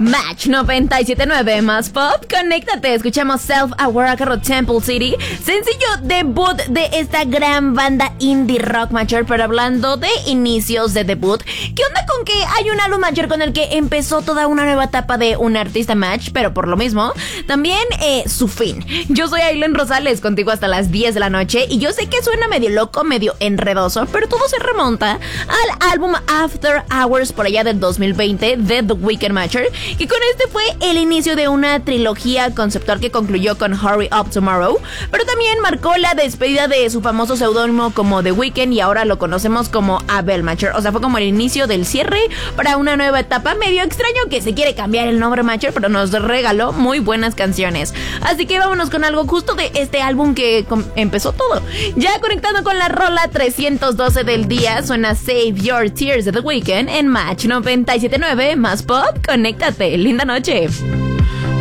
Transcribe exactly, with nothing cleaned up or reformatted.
Match noventa y siete punto nueve más pop, conéctate, escuchamos Self-Aware a cargo Temple City, sencillo debut de esta gran banda indie rock mayor. Pero hablando de inicios de debut, ¿qué onda con que hay un álbum mayor con el que empezó toda una nueva etapa de un artista match, pero por lo mismo, también eh, su fin? Yo soy Aileen Rosales, contigo hasta las diez de la noche, y yo sé que suena medio loco, medio enredoso, pero todo se remonta al álbum After Hours por allá del dos mil veinte de The Weeknd Matcher, que con este fue el inicio de una trilogía conceptual que concluyó con Hurry Up Tomorrow, pero también marcó la despedida de su famoso seudónimo como The Weeknd y ahora lo conocemos como Abel Matcher. O sea, fue como el inicio del cierre para una nueva etapa. Medio extraño que se quiere cambiar el nombre Matcher, pero nos regaló muy buenas canciones. Así que vámonos con algo justo de este álbum que com- empezó todo. Ya conectando con la rola trescientos doce del día, suena Save Your Tears de The Weeknd en Match noventa y siete punto nueve más pop. Conéctate, linda noche.